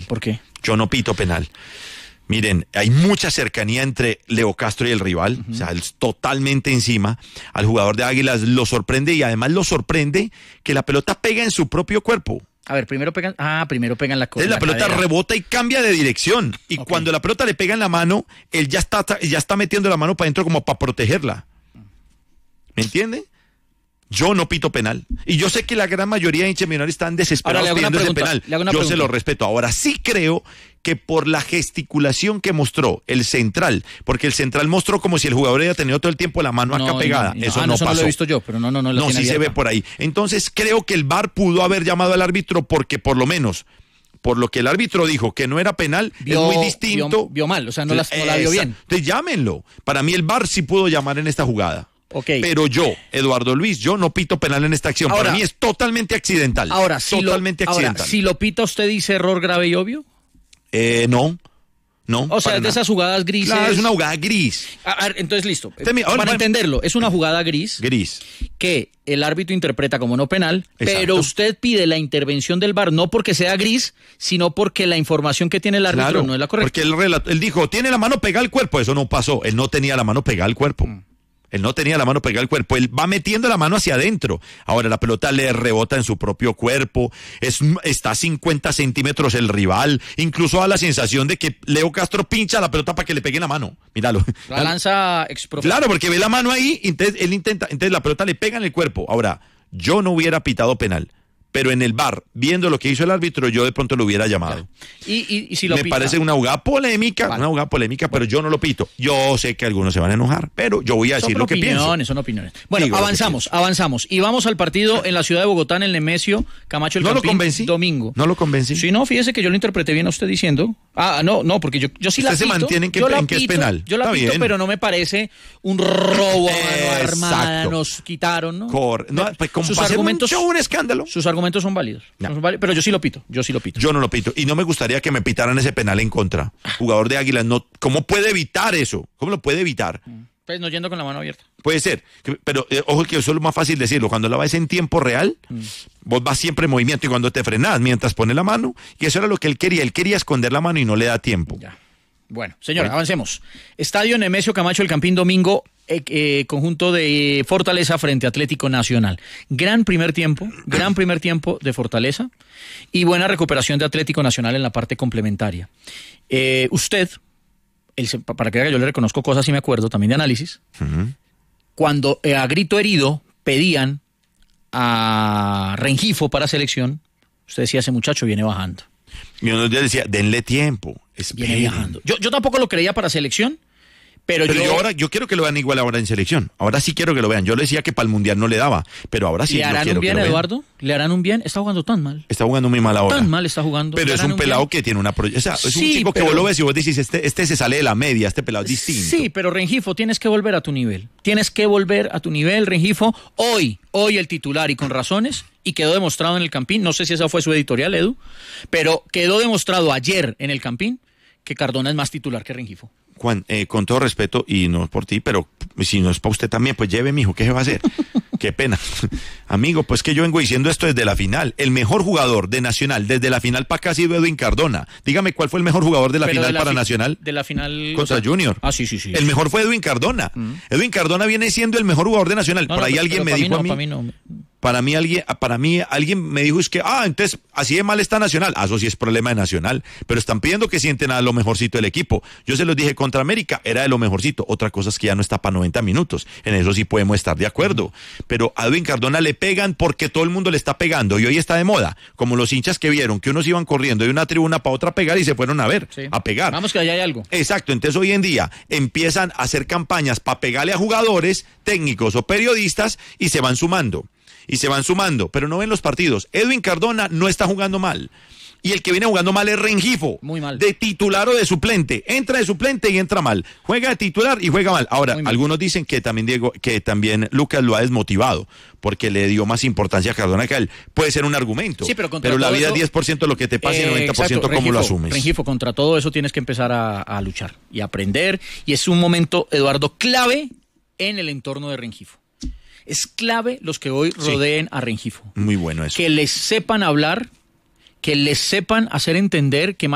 ¿Por qué? Yo no pito penal. Miren, hay mucha cercanía entre Leo Castro y el rival, o sea, es totalmente encima. Al jugador de Águilas lo sorprende y además lo sorprende que la pelota pega en su propio cuerpo. A ver, primero pegan la cosa. La pelota cadera. rebota y cambia de dirección. Y cuando la pelota le pega en la mano, él ya está metiendo la mano para adentro como para protegerla. ¿Me entiende? Yo no pito penal. Y yo sé que la gran mayoría de hinchas Millonarios están desesperados pidiendo ese penal. Yo se lo respeto. Ahora sí creo que por la gesticulación que mostró el central, porque el central mostró como si el jugador haya tenido todo el tiempo la mano acá pegada. Eso no pasó. No lo he visto yo, pero no sí se ve por ahí. Entonces creo que el VAR pudo haber llamado al árbitro porque por lo menos, por lo que el árbitro dijo que no era penal, es muy distinto. Vio mal, o sea, no la vio bien. Entonces llámenlo. Para mí el VAR sí pudo llamar en esta jugada. Okay. Pero yo, Eduardo Luis, yo no pito penal en esta acción. Para mí es totalmente accidental. Ahora, accidental. Si lo pita, ¿usted dice error grave y obvio? No. O sea, es de esas jugadas grises. Claro, es una jugada gris. Entonces, listo. Para entenderlo, es una jugada gris. Que el árbitro interpreta como no penal, pero usted pide la intervención del VAR no porque sea gris, sino porque la información que tiene el árbitro no es la correcta. Porque él dijo, tiene la mano pegada al cuerpo. Eso no pasó. Él no tenía la mano pegada al cuerpo. Él no tenía la mano pegada al cuerpo, él va metiendo la mano hacia adentro. Ahora la pelota le rebota en su propio cuerpo, está a 50 centímetros el rival, incluso da la sensación de que Leo Castro pincha la pelota para que le pegue en la mano. Míralo. La lanza expropiada. Claro, porque ve la mano ahí, entonces la pelota le pega en el cuerpo. Ahora, yo no hubiera pitado penal, pero en el VAR, viendo lo que hizo el árbitro, yo de pronto lo hubiera llamado. Y si lo me pita, parece una jugada polémica, pero yo no lo pito. Yo sé que algunos se van a enojar, pero yo voy a decir lo que pienso. Son opiniones. Bueno, avanzamos. Y vamos al partido en la ciudad de Bogotá, en el Nemesio Camacho el Campín, domingo. ¿No lo convencí? Sí, no, fíjese que yo lo interpreté bien a usted diciendo. No, porque yo sí la pito. Usted se mantiene en que es penal. Yo la pito, pero no me parece un robo a mano armada, nos quitaron, ¿no? Pues como sus para argumentos, hacer un escándalo. Sus argumentos son válidos. Pero yo sí lo pito. Yo no lo pito. Y no me gustaría que me pitaran ese penal en contra. Jugador de Águilas, ¿cómo puede evitar eso? ¿Cómo lo puede evitar? Pues no yendo con la mano abierta. Puede ser, pero ojo que eso es lo más fácil decirlo. Cuando la ves en tiempo real, vos vas siempre en movimiento y cuando te frenás mientras pones la mano, y eso era lo que él quería. Él quería esconder la mano y no le da tiempo. Ya. Bueno, señor, avancemos. Estadio Nemesio Camacho el Campín, domingo, conjunto de Fortaleza frente a Atlético Nacional. Gran primer tiempo de Fortaleza y buena recuperación de Atlético Nacional en la parte complementaria. Usted, para que yo le reconozco cosas y me acuerdo también de análisis, cuando a grito herido pedían a Rengifo para selección, usted decía, ese muchacho viene bajando. Y uno decía, denle tiempo. Viene viajando. Yo tampoco lo creía para selección, pero yo quiero que lo vean igual ahora en selección. Ahora sí quiero que lo vean. Yo le decía que para el Mundial no le daba, pero ahora sí ¿Le harán un bien, Eduardo? ¿Le harán un bien? Está jugando tan mal. Está jugando muy mal ahora. Tan mal está jugando. Pero es un pelado que tiene una proyección. O sea, es un tipo que vos lo ves y vos decís, este se sale de la media, este pelado es distinto. Sí, pero Rengifo, tienes que volver a tu nivel. Rengifo. Hoy el titular y con razones, y quedó demostrado en el Campín. No sé si esa fue su editorial, Edu, pero quedó demostrado ayer en el Campín que Cardona es más titular que Rengifo. Juan, con todo respeto, y no es por ti, pero si no es para usted también, pues lleve, mijo, ¿qué se va a hacer? Qué pena. Amigo, pues que yo vengo diciendo esto desde la final. El mejor jugador de Nacional, desde la final para acá ha sido Edwin Cardona. Dígame, ¿cuál fue el mejor jugador de la final para Nacional? De la final... Contra Junior. Sí. El mejor fue Edwin Cardona. Edwin Cardona viene siendo el mejor jugador de Nacional. Por ahí alguien me dijo a mí... Para mí alguien me dijo es que, entonces así de mal está Nacional. Eso sí es problema de Nacional. Pero están pidiendo que sienten a lo mejorcito del equipo. Yo se los dije, contra América era de lo mejorcito. Otra cosa es que ya no está para 90 minutos. En eso sí podemos estar de acuerdo. Pero a Edwin Cardona le pegan porque todo el mundo le está pegando. Y hoy está de moda. Como los hinchas que vieron que unos iban corriendo de una tribuna para otra a pegar y se fueron a ver, a pegar. Vamos que allá hay algo. Exacto. Entonces hoy en día empiezan a hacer campañas para pegarle a jugadores, técnicos o periodistas y se van sumando. Pero no ven los partidos. Edwin Cardona no está jugando mal. Y el que viene jugando mal es Rengifo. Muy mal. De titular o de suplente. Entra de suplente y entra mal. Juega de titular y juega mal. Ahora, algunos dicen que también Lucas lo ha desmotivado porque le dio más importancia a Cardona que a él. Puede ser un argumento. Sí, pero la vida eso, es 10% lo que te pasa y 90% exacto, cómo lo asumes. Rengifo, contra todo eso tienes que empezar a luchar y aprender. Y es un momento, Eduardo, clave en el entorno de Rengifo. Es clave los que hoy rodeen a Rengifo. Muy bueno eso. Que les sepan hablar, que les sepan hacer entender que